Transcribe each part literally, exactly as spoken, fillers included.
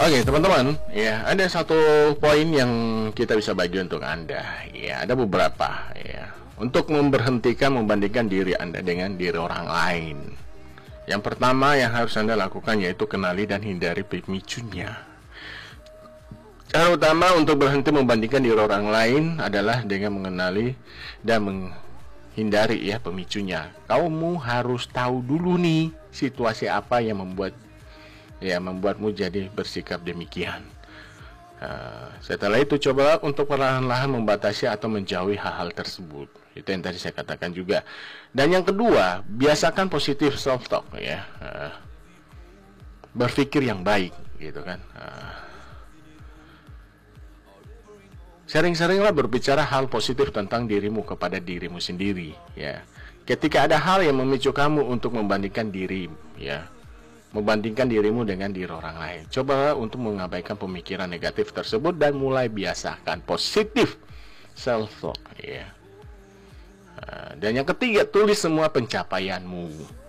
Oke, teman-teman, ya ada satu poin yang kita bisa bagi untuk Anda. Ya, ada beberapa ya untuk memberhentikan membandingkan diri Anda dengan diri orang lain. Yang pertama yang harus Anda lakukan yaitu kenali dan hindari pemicunya. Cara utama untuk berhenti membandingkan diri orang lain adalah dengan mengenali dan menghindari ya pemicunya. Kamu harus tahu dulu nih situasi apa yang membuat ya membuatmu jadi bersikap demikian. Uh, setelah itu coba untuk perlahan-lahan membatasi atau menjauhi hal-hal tersebut. Itu yang tadi saya katakan juga. Dan yang kedua, biasakan positif self talk ya. Uh, berpikir yang baik gitu kan. Uh, Sering-seringlah berbicara hal positif tentang dirimu kepada dirimu sendiri ya. Ketika ada hal yang memicu kamu untuk membandingkan diri ya, membandingkan dirimu dengan diri orang lain, coba untuk mengabaikan pemikiran negatif tersebut dan mulai biasakan positif self talk ya. Dan yang ketiga, tulis semua pencapaianmu.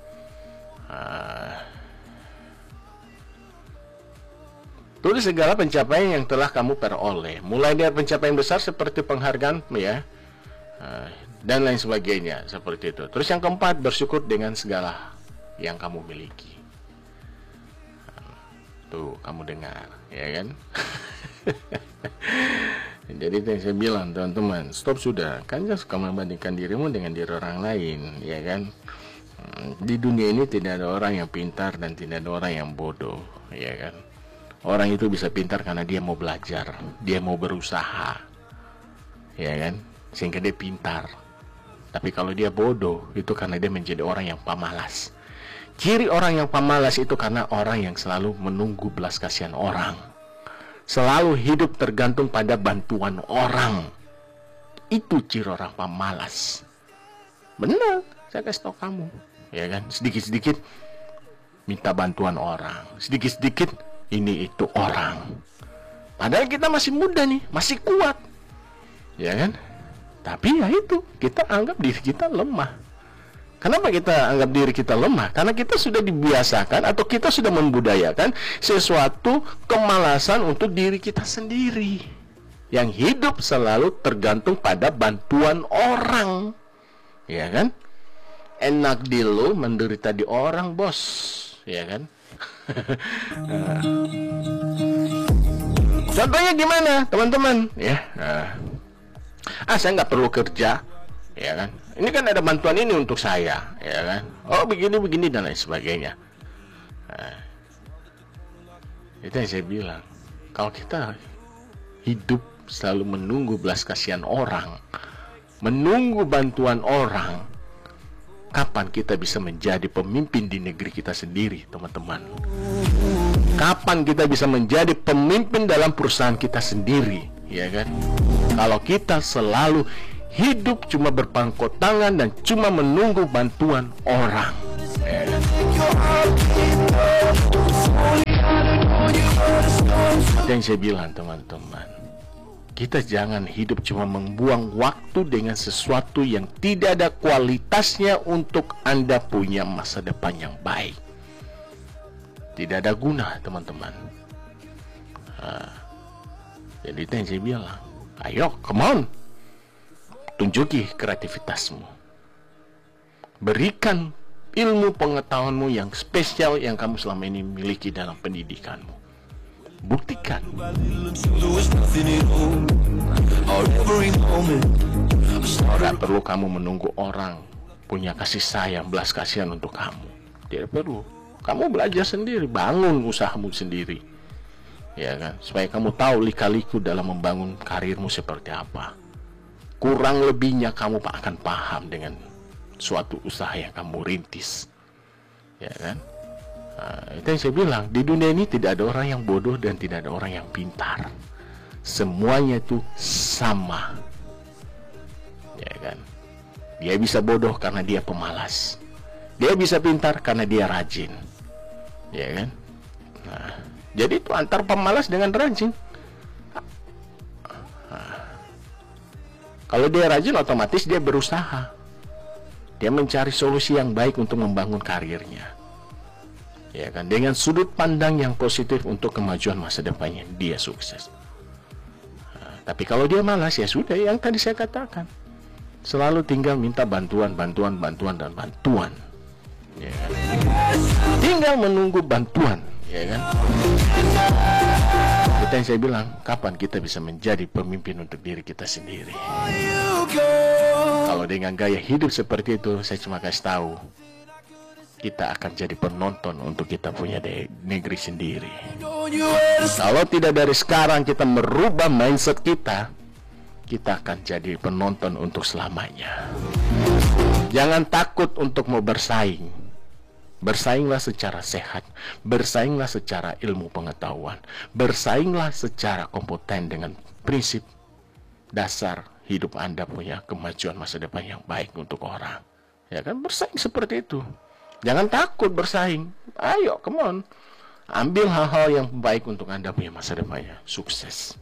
Tulis segala pencapaian yang telah kamu peroleh, mulai dari pencapaian besar seperti penghargaan ya, dan lain sebagainya seperti itu. Terus yang keempat, bersyukur dengan segala yang kamu miliki. Tuh, kamu dengar, ya kan? Jadi yang saya bilang, teman-teman, stop sudah. Kan jangan suka membandingkan dirimu dengan diri orang lain, ya kan? Di dunia ini tidak ada orang yang pintar dan tidak ada orang yang bodoh, ya kan? Orang itu bisa pintar karena dia mau belajar, dia mau berusaha, ya kan? Sehingga dia pintar. Tapi kalau dia bodoh, itu karena dia menjadi orang yang pemalas. Ciri orang yang pemalas itu karena orang yang selalu menunggu belas kasihan orang, selalu hidup tergantung pada bantuan orang. Itu ciri orang pemalas. Benar, saya kasih tahu kamu, ya kan? Sedikit-sedikit minta bantuan orang, sedikit-sedikit ini itu orang. Padahal kita masih muda nih, masih kuat, ya kan? Tapi ya itu, kita anggap diri kita lemah. Kenapa kita anggap diri kita lemah? Karena kita sudah dibiasakan atau kita sudah membudayakan sesuatu kemalasan untuk diri kita sendiri, yang hidup selalu tergantung pada bantuan orang, ya kan? Enak di lo, menderita di orang, bos, ya kan? Nah. Contohnya gimana, teman-teman? Ya, nah. ah saya nggak perlu kerja, ya kan? Ini kan ada bantuan ini untuk saya, ya kan? Oh begini begini dan lain sebagainya. Nah, itu yang saya bilang. Kalau kita hidup selalu menunggu belas kasihan orang, menunggu bantuan orang, kapan kita bisa menjadi pemimpin di negeri kita sendiri, teman-teman? Kapan kita bisa menjadi pemimpin dalam perusahaan kita sendiri, ya kan? Kalau kita selalu hidup cuma berpangku tangan dan cuma menunggu bantuan orang, ya kan? Itu yang saya bilang, teman-teman. Kita jangan hidup cuma membuang waktu dengan sesuatu yang tidak ada kualitasnya untuk Anda punya masa depan yang baik. Tidak ada guna, teman-teman. Nah, jadi itu yang saya bilang. Ayo, come on. Tunjuki kreativitasmu. Berikan ilmu pengetahuanmu yang spesial yang kamu selama ini miliki dalam pendidikanmu. Buktikan. Tidak perlu kamu menunggu orang punya kasih sayang, belas kasihan untuk kamu. Tidak perlu. Kamu belajar sendiri, bangun usahamu sendiri, ya kan? Supaya kamu tahu lika-liku dalam membangun karirmu seperti apa. Kurang lebihnya kamu akan paham dengan suatu usaha yang kamu rintis, ya kan? Nah, itu yang saya bilang, di dunia ini tidak ada orang yang bodoh dan tidak ada orang yang pintar. Semuanya itu sama, ya kan? Dia bisa bodoh karena dia pemalas, dia bisa pintar karena dia rajin, ya kan? Nah, jadi itu antar pemalas dengan rajin. Nah, kalau dia rajin, otomatis dia berusaha, dia mencari solusi yang baik untuk membangun karirnya. ya kan, dengan sudut pandang yang positif untuk kemajuan masa depannya, dia sukses. Nah, tapi kalau dia malas, ya sudah, yang tadi saya katakan, selalu tinggal minta bantuan, bantuan, bantuan, dan bantuan, ya kan? Tinggal menunggu bantuan, ya kan? Itu yang saya bilang, kapan kita bisa menjadi pemimpin untuk diri kita sendiri? Kalau dengan gaya hidup seperti itu, saya cuma kasih tahu, kita akan jadi penonton untuk kita punya negeri sendiri. Kalau tidak dari sekarang kita merubah mindset kita, kita akan jadi penonton untuk selamanya. Jangan takut untuk mau bersaing. Bersainglah secara sehat, bersainglah secara ilmu pengetahuan, bersainglah secara kompeten dengan prinsip dasar hidup Anda punya kemajuan masa depan yang baik untuk orang. Ya kan, bersaing seperti itu. Jangan takut bersaing. Ayo, come on. Ambil hal-hal yang baik untuk Anda punya masa depannya. Sukses.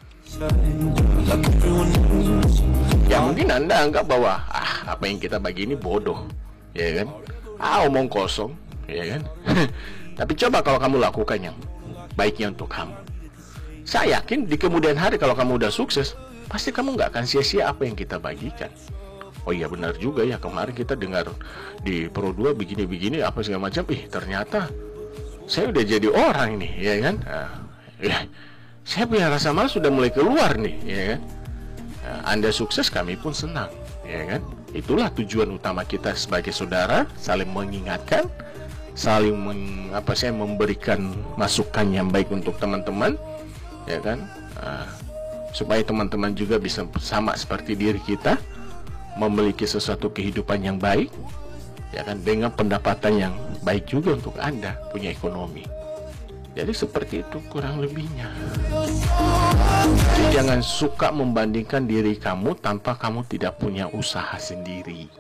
Ya mungkin Anda anggap bahwa ah, apa yang kita bagi ini bodoh, ya kan? Ah, omong kosong, ya kan? Tapi coba kalau kamu lakukan yang baiknya untuk kamu. Saya yakin di kemudian hari kalau kamu udah sukses, pasti kamu nggak akan sia-sia apa yang kita bagikan. Oh iya, benar juga ya, kemarin kita dengar di Pro dua begini-begini apa segala macam. Ih, ternyata saya udah jadi orang ini, ya kan? Nah, ya, saya punya rasa malas sudah mulai keluar nih, ya kan? Nah, Anda sukses, kami pun senang, ya kan? Itulah tujuan utama kita sebagai saudara, saling mengingatkan, saling meng, apa saya memberikan masukan yang baik untuk teman-teman, ya kan? Nah, supaya teman-teman juga bisa sama seperti diri kita, memiliki sesuatu kehidupan yang baik, ya kan, dengan pendapatan yang baik juga untuk Anda punya ekonomi. Jadi seperti itu kurang lebihnya. Jadi jangan suka membandingkan diri kamu tanpa kamu tidak punya usaha sendiri.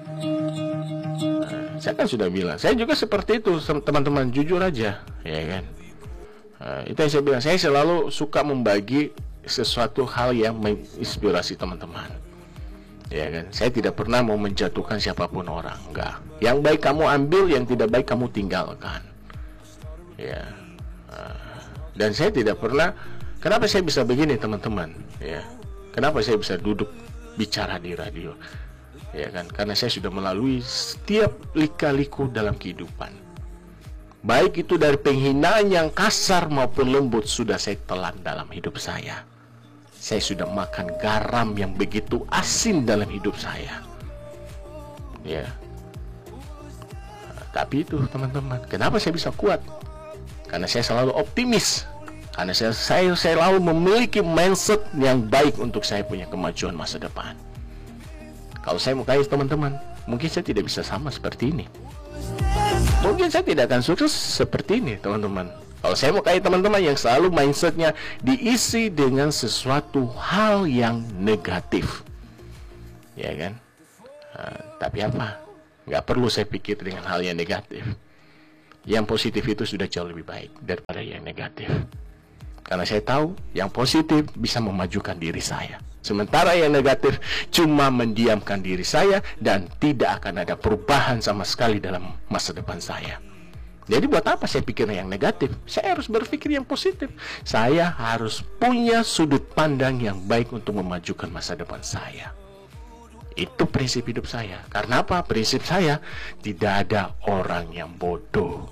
Nah, saya kan sudah bilang, saya juga seperti itu teman-teman, jujur aja, ya kan. Nah, itu yang saya bilang, saya selalu suka membagi sesuatu hal yang menginspirasi teman-teman. Ya kan, saya tidak pernah mau menjatuhkan siapapun orang, enggak. Yang baik kamu ambil, yang tidak baik kamu tinggalkan. Ya, dan saya tidak pernah. Kenapa saya bisa begini, teman-teman? Ya, kenapa saya bisa duduk bicara di radio? Ya kan, karena saya sudah melalui setiap lika-liku dalam kehidupan. Baik itu dari penghinaan yang kasar maupun lembut sudah saya telan dalam hidup saya. Saya sudah makan garam yang begitu asin dalam hidup saya. Ya. Nah, tapi itu teman-teman, kenapa saya bisa kuat? Karena saya selalu optimis. Karena saya, saya, saya selalu memiliki mindset yang baik untuk saya punya kemajuan masa depan. Kalau saya mau kaya teman-teman, mungkin saya tidak bisa sama seperti ini. Mungkin saya tidak akan sukses seperti ini teman-teman. Kalau saya mau kayak teman-teman yang selalu mindsetnya diisi dengan sesuatu hal yang negatif, ya kan? Nah, tapi apa? Nggak perlu saya pikir dengan hal yang negatif. Yang positif itu sudah jauh lebih baik daripada yang negatif. Karena saya tahu yang positif bisa memajukan diri saya. Sementara yang negatif cuma mendiamkan diri saya dan tidak akan ada perubahan sama sekali dalam masa depan saya. Jadi buat apa saya pikir yang negatif? Saya harus berpikir yang positif. Saya harus punya sudut pandang yang baik untuk memajukan masa depan saya. Itu prinsip hidup saya. Karena apa? Prinsip saya, tidak ada orang yang bodoh.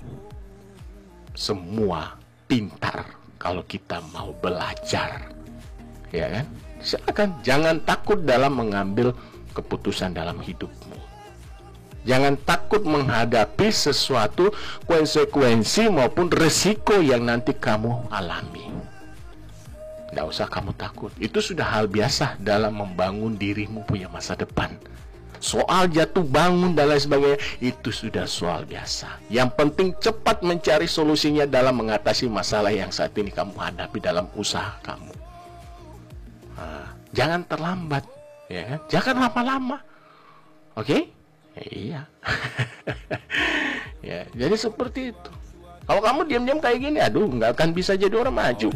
Semua pintar kalau kita mau belajar. Ya kan? Silakan, jangan takut dalam mengambil keputusan dalam hidupmu. Jangan takut menghadapi sesuatu konsekuensi maupun resiko yang nanti kamu alami. Tidak usah kamu takut. Itu sudah hal biasa dalam membangun dirimu punya masa depan. Soal jatuh bangun dan lain sebagainya, itu sudah soal biasa. Yang penting cepat mencari solusinya dalam mengatasi masalah yang saat ini kamu hadapi dalam usaha kamu. Nah, jangan terlambat, ya kan? Jangan lama-lama. Oke? Okay? Ya, iya. Ya, jadi seperti itu. Kalau kamu diam-diam kayak gini, aduh, nggak akan bisa jadi orang maju.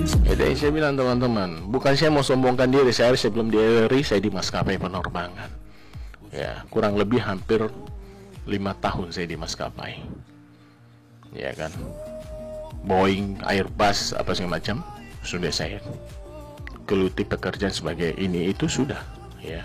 Itu yang saya bilang teman-teman, bukan saya mau sombongkan diri, saya sebelum diri saya di maskapai penerbangan. Ya, kurang lebih hampir lima tahun saya di maskapai. Ya kan, Boeing, Airbus, apa segala macam sudah saya geluti pekerjaan sebagai ini itu sudah. Ya.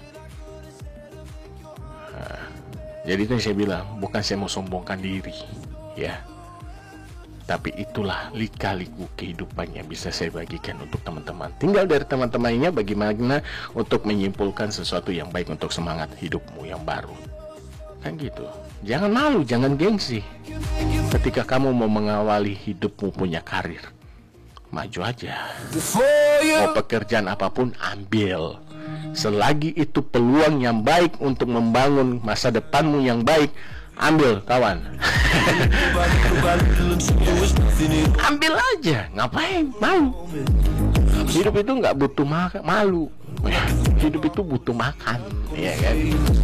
Nah, jadi itu yang saya bilang, bukan saya mau sombongkan diri, ya. Tapi itulah lika-liku kehidupan yang bisa saya bagikan untuk teman-teman. Tinggal dari teman-temannya bagaimana untuk menyimpulkan sesuatu yang baik untuk semangat hidupmu yang baru. Kan gitu. Jangan malu, jangan gengsi. Ketika kamu mau mengawali hidupmu punya karir, maju aja. Mau pekerjaan apapun, ambil. Selagi itu peluang yang baik untuk membangun masa depanmu yang baik, ambil kawan. Ambil aja, ngapain malu? Hidup itu nggak butuh ma- malu. Hidup itu butuh makan, ya kan?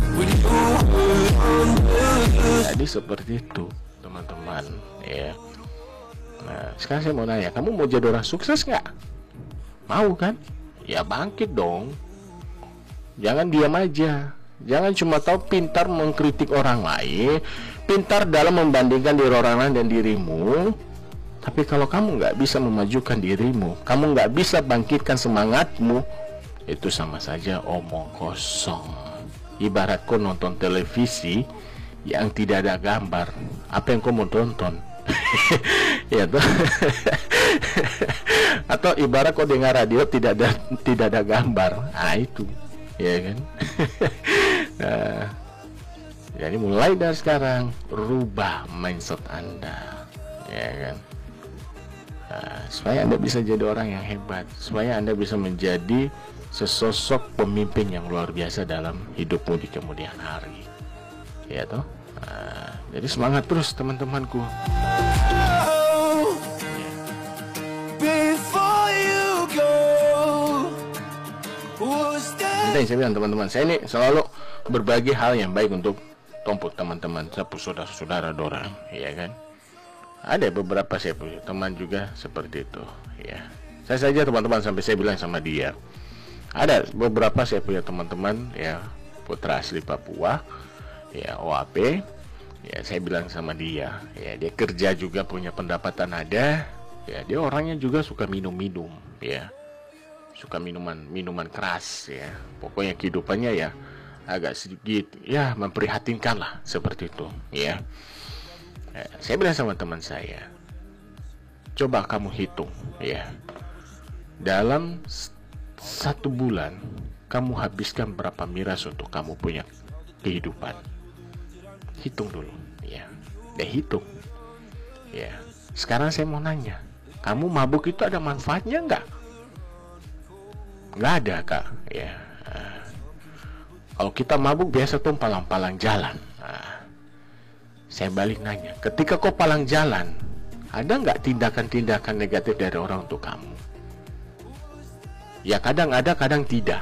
Jadi seperti itu teman-teman, ya. Nah, sekarang saya mau nanya, kamu mau jadi orang sukses nggak? Mau kan? Ya bangkit dong. Jangan diam aja. Jangan cuma tahu pintar mengkritik orang lain, pintar dalam membandingkan diri orang lain dan dirimu. Tapi kalau kamu nggak bisa memajukan dirimu, kamu nggak bisa bangkitkan semangatmu, itu sama saja omong kosong. Ibarat kau nonton televisi yang tidak ada gambar, apa yang kau mau tonton? Ya tuh. Atau ibarat kau dengar radio tidak ada tidak ada gambar, ah itu, ya kan? Nah, jadi mulai dari sekarang rubah mindset Anda, ya kan? Nah, supaya Anda bisa jadi orang yang hebat, supaya Anda bisa menjadi sesosok pemimpin yang luar biasa dalam hidupmu di kemudian hari, ya toh. Nah, jadi semangat terus teman-temanku. Kita yang saya bilang teman-teman, saya ini selalu berbagi hal yang baik untuk tomput teman-teman, saudara-saudara dorang, ya kan. Ada beberapa saya punya teman juga seperti itu, ya. Saya saja teman-teman sampai saya bilang sama dia, ada beberapa saya punya teman-teman, ya, putra asli Papua, ya, O A P, ya, saya bilang sama dia, ya, dia kerja juga punya pendapatan ada, ya, dia orangnya juga suka minum-minum, ya. Suka minuman minuman keras, ya, pokoknya kehidupannya ya agak sedikit ya memprihatinkan lah seperti itu, ya. Eh, saya bilang sama teman saya, coba kamu hitung, ya, dalam satu bulan kamu habiskan berapa miras untuk kamu punya kehidupan. Hitung dulu, ya, deh hitung, ya. Sekarang saya mau nanya, kamu mabuk itu ada manfaatnya nggak? Nggak ada, Kak, ya. Nah, kalau kita mabuk biasa tuh palang-palang jalan. Nah, saya balik nanya, ketika kau palang jalan, ada nggak tindakan-tindakan negatif dari orang untuk kamu? Ya kadang ada, kadang tidak.